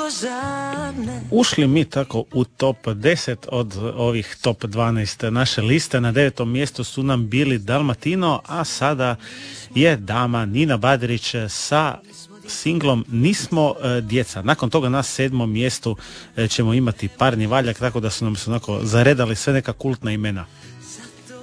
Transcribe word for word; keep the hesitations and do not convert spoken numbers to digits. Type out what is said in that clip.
Ušli mi tako u top deset od ovih top dvanaest naše liste. Na devetom mjestu su nam bili Dalmatino, a sada je dama Nina Badrić sa singlom Nismo e, djeca. Nakon toga na sedmom mjestu e, ćemo imati Parni valjak, tako da su nam se onako zaredali sve neka kultna imena.